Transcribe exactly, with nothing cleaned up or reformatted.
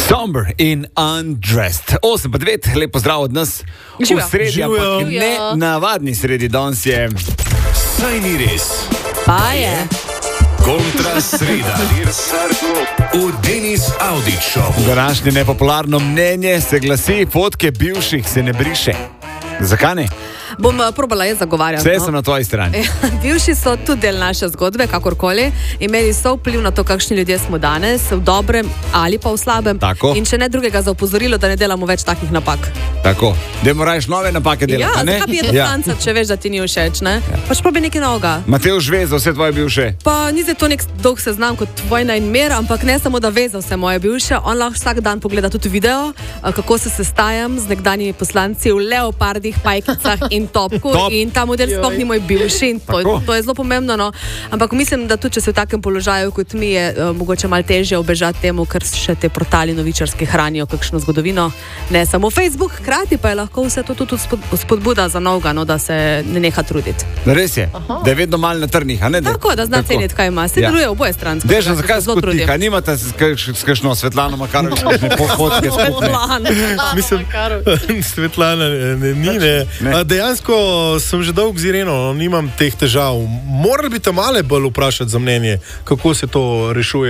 Somber in Undressed. osem pa devet, lep pozdrav od nas. Živijo. V sredi, Živijo. ampak ne navadni sredi, danes je... Saj ni res. Pa je. Kontra sreda. V Denis Audić Show. Današnje nepopularno mnenje se glasi, fotke bivših se ne briše. Zakaj ne? Bom uh, probala jaz zagovarjati. Vse no. sem na tvoji strani. Bivši so tudi del naše zgodbe, kakorkoli. Imeli so vpliv na to, kakšni ljudje smo danes, v dobrem ali pa v slabem. Tako. In če ne drugega za opozorilo, da ne delamo več takih napak. Tako, da moraš nove napake delati, Ja, ne? zakaj bi je dostanca, če veš, da ti ni všeč, ne? Ja. Pač probi nekaj novega. Matevž ve za vse tvoje bivše. Pa ni zdaj to nek dolg seznam kot vojna in mir, ampak ne samo, da ve za vse moje bivše, on lahko vsak dan pogleda tudi video, kako se sestajam z nekdanjimi poslanci v leopardih, pajkicah in topku. Top. In ta model sploh ni moj bivši in to, Tako. to je zelo pomembno. No. Ampak mislim, da tudi če si v takem položaju kot mi, je uh, mogoče malo težje obežati temu, ker še te portali novičarski hranijo kakšno zgodovino. Ne samo Facebook, hkrati pa je lahko vse to tudi spod, spodbuda za novega, no, da se ne neha truditi. Res je, Aha. da je vedno malo na trnih, a ne? Da, Tako, da zna ceniti, kaj ima. Se Ja. deluje oboje stransko. Deža, zakaj skotiha? Nimate s kak- s kakšno Svetlano Makarovič, kakšne pohotke skupne? Mislim, Svetlana ne, ne, ni, ne. Ne. A dejansko sem že dolgo z Ireno, no, nimam teh težav. Morali bi te male bolj vprašati za mnenje, kako se to rešuje.